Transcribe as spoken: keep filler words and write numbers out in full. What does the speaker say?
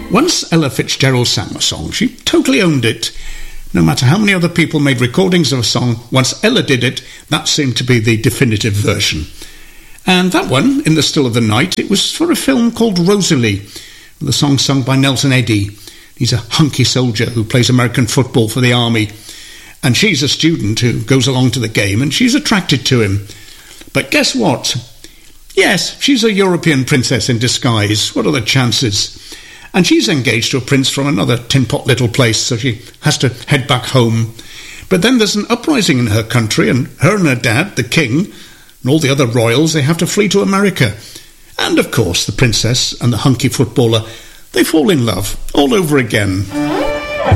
Once Ella Fitzgerald sang a song, she totally owned it. No matter how many other people made recordings of a song, once Ella did it, that seemed to be the definitive version. And that one, In the Still of the Night, it was for a film called Rosalie, with a song sung by Nelson Eddy. He's a hunky soldier who plays American football for the army. And she's a student who goes along to the game, and she's attracted to him. But guess what? Yes, she's a European princess in disguise. What are the chances? And she's engaged to a prince from another tin-pot little place, so she has to head back home. But then there's an uprising in her country, and her and her dad, the king, and all the other royals, they have to flee to America. And, of course, the princess and the hunky footballer, they fall in love all over again.